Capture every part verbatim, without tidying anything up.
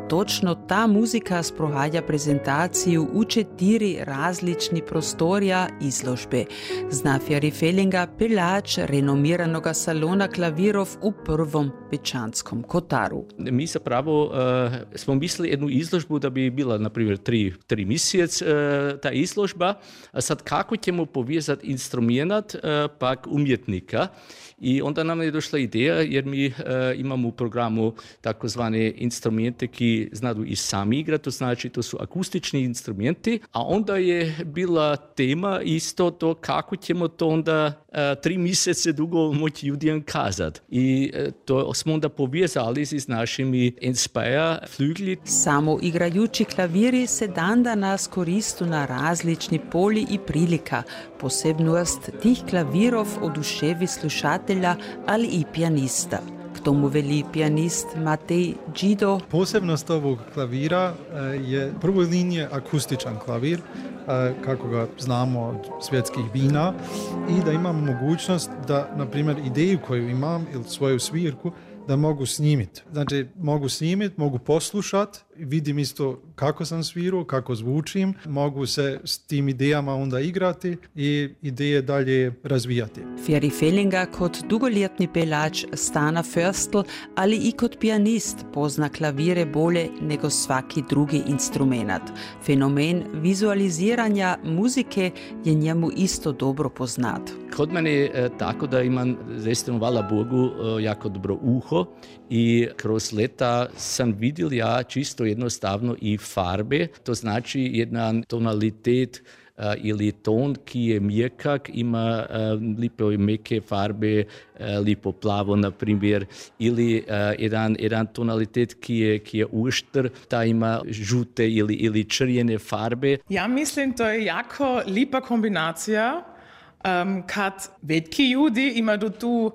točno ta muzika sprohaja prezentaciju u četiri različni prostorja izložbe. Zna Fjari Felinga, peljač renomiranog salona klavirov u prvom Pečanskom Kotaru. Mi zapravo uh, smo mislili jednu izložbu da bi bila, na primjer, tri, tri mjesec uh, ta izložba. A sad kako ćemo povezati instrumenat uh, pak umjetnika? I onda nam je došla ideja, jer mi uh, imamo u programu takozvane instrumente ki znaju i sami igrati, to znači to su akustični instrumenti, a onda je bila tema isto to kako ćemo to onda uh, tri mjesece dugo moći ljudima kazati. I uh, to smo onda povezali s našimi Inspire flügli. Samo igrajući klaviri se dan danas koristu na različni poli i prilika. Posebnost tih klavirov oduševi slušatelja, ali i pijanista. K tomu veli pijanist Matej Džido. Posebnost ovog klavira je prvo linije akustičan klavir, kako ga znamo od svjetskih vina, i da imam mogućnost da, na primjer, ideju koju imam ili svoju svirku, da mogu snimiti. Znači, mogu snimiti, mogu poslušati, vidim isto kako sam svirao, kako zvučim, mogu se s tim idejama onda igrati i ideje dalje razvijati. Fjari Felinga kot dugoljetni peljač Stana Förstl, ali i kot pijanist pozna klavire bolje nego svaki drugi instrumenat. Fenomen vizualiziranja muzike je njemu isto dobro poznat. Kod mene je e, tako da imam, zaistinu, hvala Bogu, e, jako dobro uho i kroz leta sam vidio ja čisto jednostavno i farbe, to znači jedna tonalitet uh, ili ton ki je mjekak, ima uh, lipo i meke farbe, uh, lipo plavo na primjer, ili uh, jedan, jedan tonalitet ki je, ki je uštr, ta ima žute ili, ili črjene farbe. Ja mislim to je jako lipa kombinacija, um, kad veliki ljudi imaju tu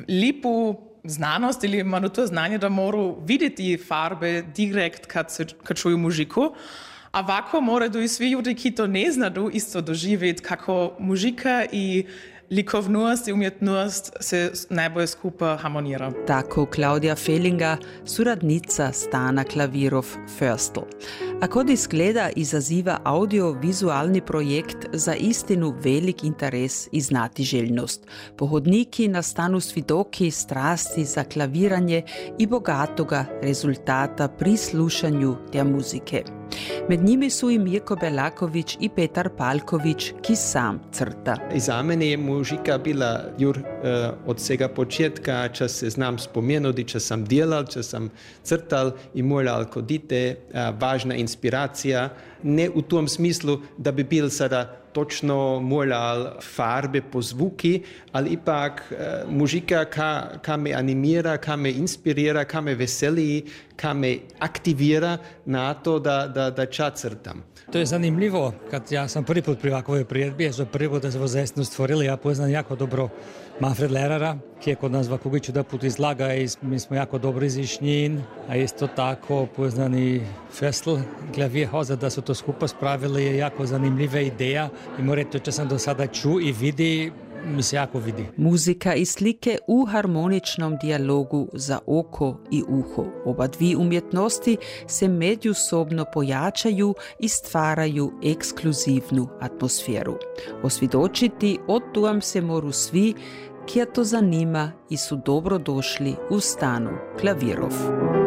lipu znanost ili imaju to znanje da moraju vidjeti farbe direkt kad, se, kad čuju muziku, a ovako moraju i svi ljudi ki to ne znaju isto doživjeti kako muzika i likovnost i umjetnost se najbolje skupa harmonira. Tako Klaudija Felinga, suradnica Stana klavirov Förstl. A kod izgleda izaziva audiovizualni projekt za istinu velik interes i znatiželjnost. Pohodniki nastanu svidoki strasti za klaviranje i bogatoga rezultata pri slušanju te muzike. Med njimi su i Mirko Belaković i Petar Palković, ki sam crta. I za mene je muzika bila jur uh, od vsega početka, če se znam spomenuti, če sam delal, če sam crtal i moral kodite, uh, važna inspiracija. Ne u tom smislu da bi bil sada točno moral farbe po zvuki, ali ipak uh, muzika ka, ka me animira, ka me inspirira, ka me veseli, ka me aktivira na to da, da, da ča crtam. To je zanimljivo, kad ja sam prvi put pri ovakvoj priredbi, za prvi put da se zaistinu stvorili, ja poznam jako dobro Manfred Lehrera, ki je kod nas Vakugiću da put izlaga i mi smo jako dobro izišnjin, a isto tako poznani Förstl klavierhauser, da su to skupa spravili, je jako zanimljiva ideja i moram to, če sam do sada ču i vidi, mi se jako vidi. Muzika i slike u harmoničnom dijalogu za oko i uho. Oba dvi umjetnosti se međusobno pojačaju i stvaraju ekskluzivnu atmosferu. Osvjedočiti o tuam se moru svi, kje to zanima i su dobro došli u Stanu klavirov.